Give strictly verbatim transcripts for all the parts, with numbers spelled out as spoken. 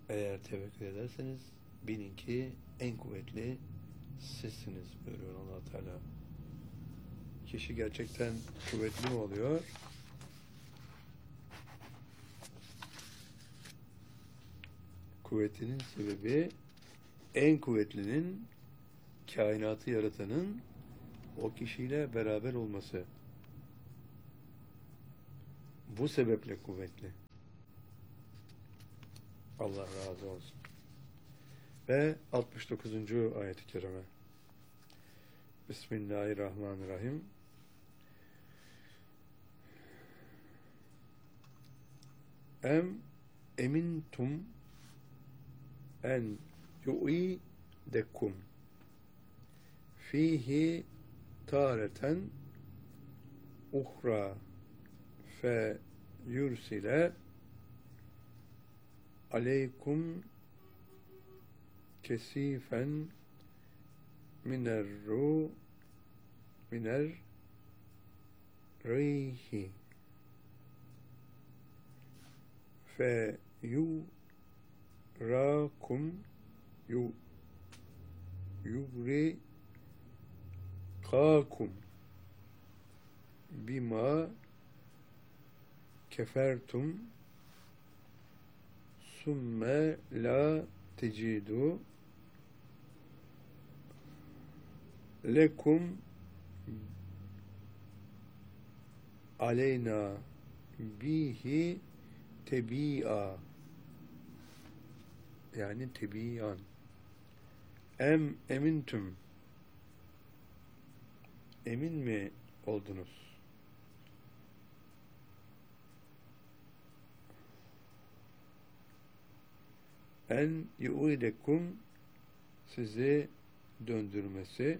Eğer tevekkül ederseniz bilin ki en kuvvetli sizsiniz buyuruyor Allah Teala. Kişi gerçekten kuvvetli mi oluyor? Kuvvetinin sebebi en kuvvetlinin, kainatı yaratanın o kişiyle beraber olması. Bu sebeple kuvvetli. Allah razı olsun. Ve altmış dokuzuncu ayet-i kerime. Bismillahirrahmanirrahim. Em emintum en yu'idekum fihi tareten uhra fe yursile aleykum kesifen miner ru miner rihi fe yurakum yu yubri kakum bima kefertum summe la tecidu lekum aleyna bihi tebi'a, yani tebi'an. Em emintüm, emin mi oldunuz? En yu'idekum, sizi döndürmesi,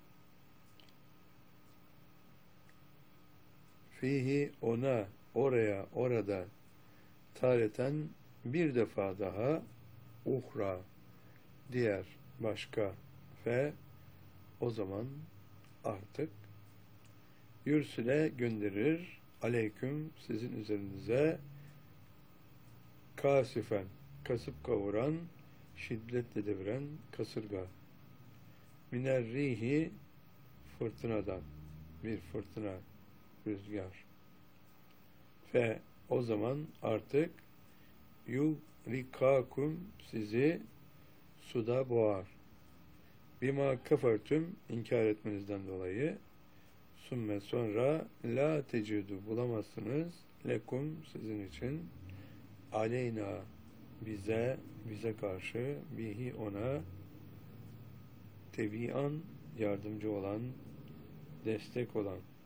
fihi, ona, oraya, orada, tareten, bir defa daha, uhra, diğer, başka, ve o zaman artık yürsüle gönderir, aleyküm, sizin üzerinize, kasifen, kasıp kavuran, şiddetle deviren kasırga, minerrihi, fırtınadan, bir fırtına, rüzgar, ve o zaman artık yurikakum, sizi suda boğar, bima kafertüm, inkar etmenizden dolayı, sümme, sonra, la tecidu, bulamazsınız, lekum, sizin için, aleyna, bize, bize karşı, bihi, ona, tebian, yardımcı olan, destek olan,